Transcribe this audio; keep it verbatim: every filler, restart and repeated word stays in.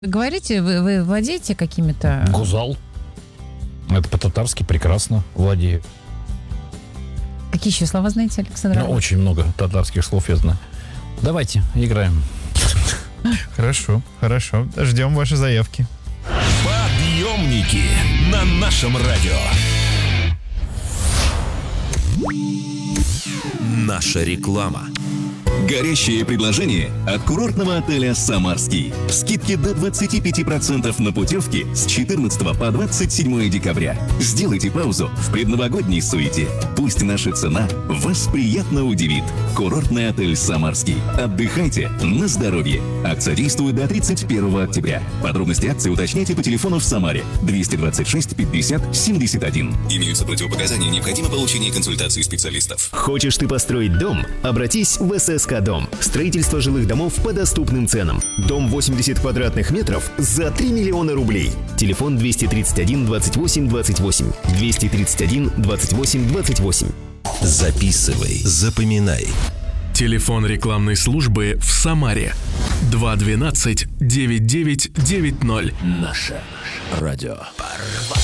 Говорите, вы, вы владеете какими-то... Гузал. Это по-татарски прекрасно владею. Какие еще слова знаете, Александр? Ну, очень много татарских слов я знаю. Давайте, играем. Хорошо, хорошо. Ждем ваши заявки. Подъемники на нашем радио. Наша реклама. Горящее предложение от курортного отеля «Самарский». Скидки до двадцати пяти процентов на путевки с четырнадцатого по двадцать седьмое декабря. Сделайте паузу в предновогодней суете. Пусть наша цена вас приятно удивит. Курортный отель «Самарский». Отдыхайте на здоровье. Акция действует до тридцать первого октября. Подробности акции уточняйте по телефону в Самаре двести двадцать шесть пятьдесят семьдесят один. Имеются противопоказания, необходимо получение консультации специалистов. Хочешь ты построить дом? Обратись в эс эс ка Дом. Строительство жилых домов по доступным ценам. Дом восемьдесят квадратных метров за три миллиона рублей. Телефон двести тридцать один двадцать восемь двадцать восемь. двести тридцать один двадцать восемь двадцать восемь. Записывай, запоминай. Телефон рекламной службы в Самаре два двенадцать девять девять девять ноль. Наше радио.